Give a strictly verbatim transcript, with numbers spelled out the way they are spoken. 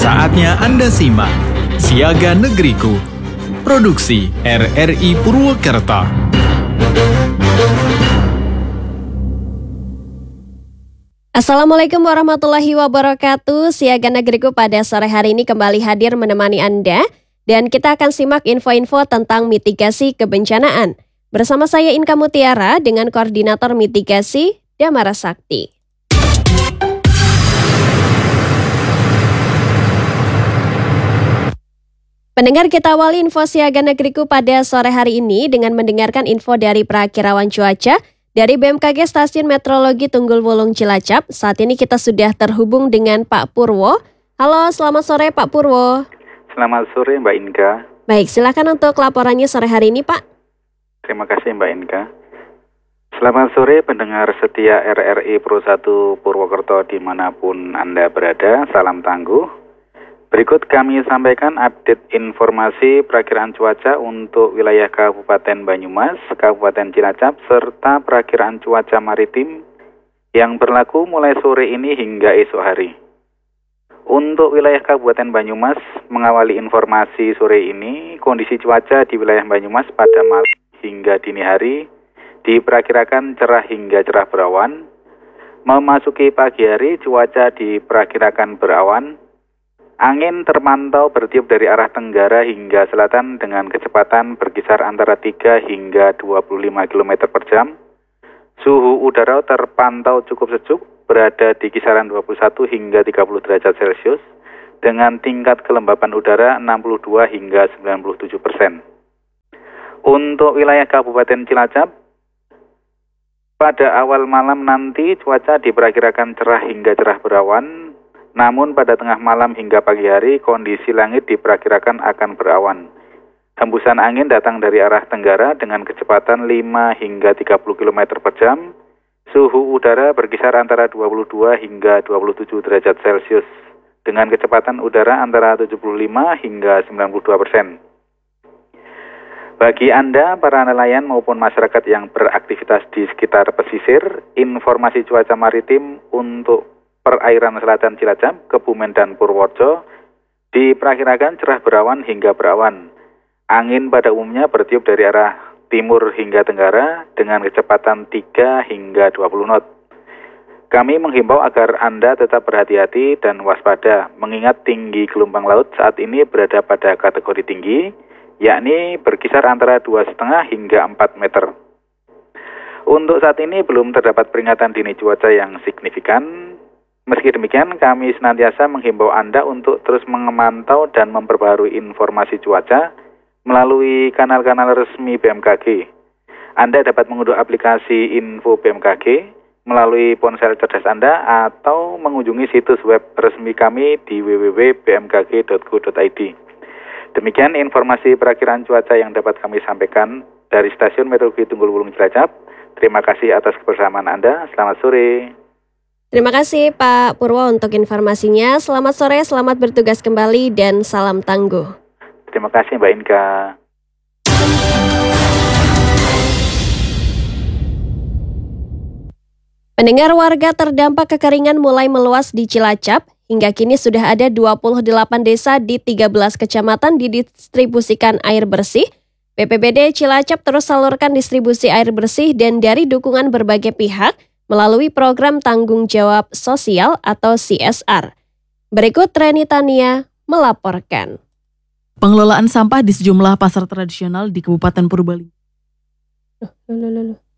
Saatnya Anda simak Siaga Negeriku, produksi R R I Purwokerto. Assalamualaikum warahmatullahi wabarakatuh. Siaga Negeriku pada sore hari ini kembali hadir menemani Anda, dan kita akan simak info-info tentang mitigasi kebencanaan. Bersama saya Inka Mutiara dengan Koordinator Mitigasi Damara Sakti. Pendengar, kita awali info Siaga Negeriku pada sore hari ini dengan mendengarkan info dari Prakirawan Cuaca dari B M K G Stasiun Meteorologi Tunggul Wulung Cilacap. Saat ini kita sudah terhubung dengan Pak Purwo. Halo, selamat sore Pak Purwo. Selamat sore Mbak Inka. Baik, silakan untuk laporannya sore hari ini Pak. Terima kasih Mbak Inka. Selamat sore pendengar setia R R I Pro satu Purwokerto dimanapun Anda berada. Salam tangguh. Berikut kami sampaikan update informasi perakiraan cuaca untuk wilayah Kabupaten Banyumas, Kabupaten Cilacap, serta perakiraan cuaca maritim yang berlaku mulai sore ini hingga esok hari. Untuk wilayah Kabupaten Banyumas, mengawali informasi sore ini, kondisi cuaca di wilayah Banyumas pada malam hingga dini hari diperkirakan cerah hingga cerah berawan. Memasuki pagi hari, cuaca diperkirakan berawan. Angin terpantau bertiup dari arah tenggara hingga selatan dengan kecepatan berkisar antara tiga hingga dua puluh lima kilometer per jam. Suhu udara terpantau cukup sejuk, berada di kisaran dua puluh satu hingga tiga puluh derajat Celcius, dengan tingkat kelembapan udara enam puluh dua hingga sembilan puluh tujuh persen. Untuk wilayah Kabupaten Cilacap, pada awal malam nanti cuaca diperkirakan cerah hingga cerah berawan. Namun pada tengah malam hingga pagi hari kondisi langit diperkirakan akan berawan. Hembusan angin datang dari arah tenggara dengan kecepatan lima hingga tiga puluh kilometer per jam. Suhu udara berkisar antara dua puluh dua hingga dua puluh tujuh derajat Celcius dengan kecepatan udara antara tujuh puluh lima hingga sembilan puluh dua persen. Bagi Anda, para nelayan maupun masyarakat yang beraktivitas di sekitar pesisir, informasi cuaca maritim untuk perairan selatan Cilacap, Kebumen, dan Purworejo diperkirakan cerah berawan hingga berawan. Angin pada umumnya bertiup dari arah timur hingga tenggara dengan kecepatan tiga hingga dua puluh knot. Kami menghimbau agar Anda tetap berhati-hati dan waspada, mengingat tinggi gelombang laut saat ini berada pada kategori tinggi, yakni berkisar antara dua koma lima hingga empat meter. Untuk saat ini belum terdapat peringatan dini cuaca yang signifikan. Meski demikian, kami senantiasa menghimbau Anda untuk terus memantau dan memperbarui informasi cuaca melalui kanal-kanal resmi B M K G. Anda dapat mengunduh aplikasi Info B M K G melalui ponsel cerdas Anda atau mengunjungi situs web resmi kami di w w w titik b m k g titik go titik i d. Demikian informasi perakiraan cuaca yang dapat kami sampaikan dari Stasiun Meteorologi Tunggul Wulung Cilacap. Terima kasih atas kebersamaan Anda. Selamat sore. Terima kasih Pak Purwo untuk informasinya. Selamat sore, selamat bertugas kembali, dan salam tangguh. Terima kasih Mbak Inka. Pendengar, warga terdampak kekeringan mulai meluas di Cilacap. Hingga kini sudah ada dua puluh delapan desa di tiga belas kecamatan didistribusikan air bersih. B P B D Cilacap terus salurkan distribusi air bersih dan dari dukungan berbagai pihak melalui program tanggung jawab sosial atau C S R. Berikut Reni Tania melaporkan. Pengelolaan sampah di sejumlah pasar tradisional di Kabupaten Purbalingga. Loh, loh, loh, loh.